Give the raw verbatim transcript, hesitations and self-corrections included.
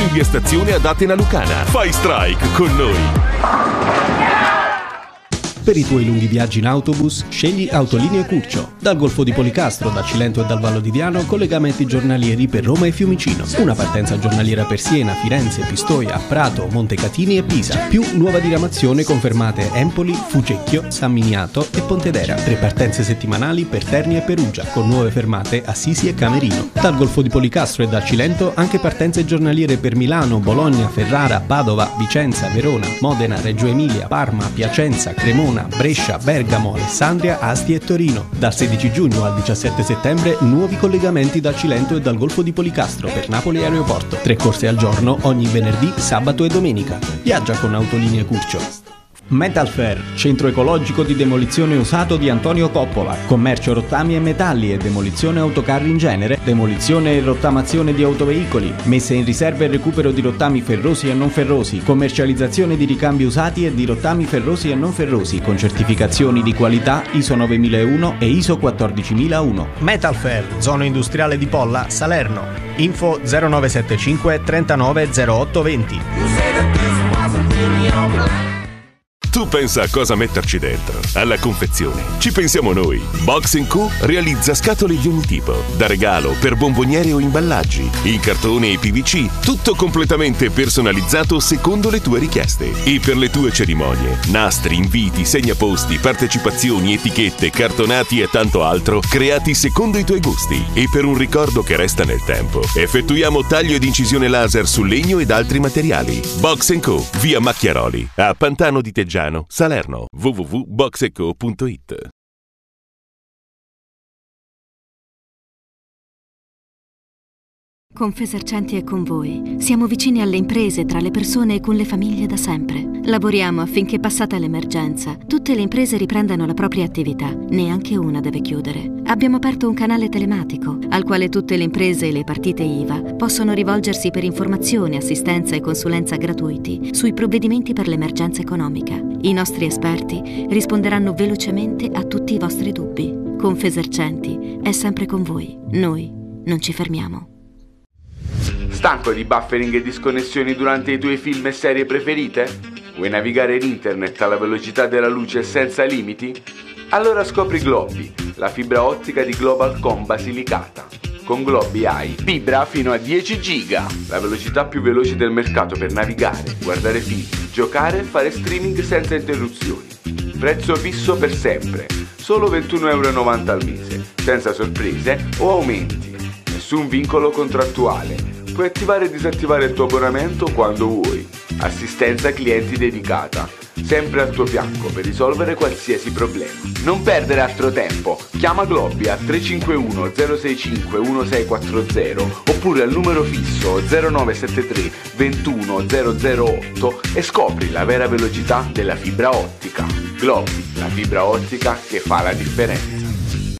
in via Stazione ad Atena Lucana. Fai strike con noi. Per i tuoi lunghi viaggi in autobus, scegli Autolinee Curcio. Dal Golfo di Policastro, da Cilento e dal Vallo di Diano, collegamenti giornalieri per Roma e Fiumicino. Una partenza giornaliera per Siena, Firenze, Pistoia, Prato, Montecatini e Pisa. Più nuova diramazione confermate Empoli, Fucecchio, San Miniato e Pontedera. Tre partenze settimanali per Terni e Perugia, con nuove fermate a Sisi e Camerino. Dal Golfo di Policastro e da Cilento anche partenze giornaliere per Milano, Bologna, Ferrara, Padova, Vicenza, Verona, Modena, Reggio Emilia, Parma, Piacenza, Cremona, Brescia, Bergamo, Alessandria, Asti e Torino. Dal sedici giugno al diciassette settembre nuovi collegamenti da Cilento e dal Golfo di Policastro per Napoli e Aeroporto. Tre corse al giorno ogni venerdì, sabato e domenica. Viaggia con Autolinee Curcio. Metal Fair, centro ecologico di demolizione usato di Antonio Coppola, commercio rottami e metalli e demolizione autocarri in genere, demolizione e rottamazione di autoveicoli, messa in riserva e recupero di rottami ferrosi e non ferrosi, commercializzazione di ricambi usati e di rottami ferrosi e non ferrosi con certificazioni di qualità I S O novemilauno e I S O quattordicimilauno. Metal Fair, zona industriale di Polla, Salerno. Info zero nove sette cinque trentanove zero otto venti. Tu pensa a cosa metterci dentro. Alla confezione ci pensiamo noi. Box and Co realizza scatole di ogni tipo, da regalo, per bomboniere o imballaggi, in cartone e P V C, tutto completamente personalizzato secondo le tue richieste. E per le tue cerimonie, nastri, inviti, segnaposti, partecipazioni, etichette, cartonati e tanto altro, creati secondo i tuoi gusti e per un ricordo che resta nel tempo. Effettuiamo taglio ed incisione laser su legno ed altri materiali. Box and Co, via Macchiaroli, a Pantano di Teggiano, Salerno. w w w punto box e co punto it. Confesercenti è con voi. Siamo vicini alle imprese, tra le persone e con le famiglie da sempre. Lavoriamo affinché, passata l'emergenza, tutte le imprese riprendano la propria attività. Neanche una deve chiudere. Abbiamo aperto un canale telematico al quale tutte le imprese e le partite I V A possono rivolgersi per informazioni, assistenza e consulenza gratuiti sui provvedimenti per l'emergenza economica. I nostri esperti risponderanno velocemente a tutti i vostri dubbi. Confesercenti è sempre con voi. Noi non ci fermiamo. Stanco di buffering e disconnessioni durante i tuoi film e serie preferite? Vuoi navigare in internet alla velocità della luce senza limiti? Allora scopri Globi, la fibra ottica di Globalcom Basilicata. Con Globi hai fibra fino a dieci giga, la velocità più veloce del mercato per navigare, guardare film, giocare e fare streaming senza interruzioni. Prezzo fisso per sempre, solo ventuno e novanta euro al mese, senza sorprese o aumenti. Nessun vincolo contrattuale. Puoi attivare e disattivare il tuo abbonamento quando vuoi. Assistenza clienti dedicata, sempre al tuo fianco per risolvere qualsiasi problema. Non perdere altro tempo. Chiama Globi a tre cinque uno zero sei cinque uno sei quattro zero oppure al numero fisso zero nove sette tre ventuno zero zero otto e scopri la vera velocità della fibra ottica. Globi, la fibra ottica che fa la differenza.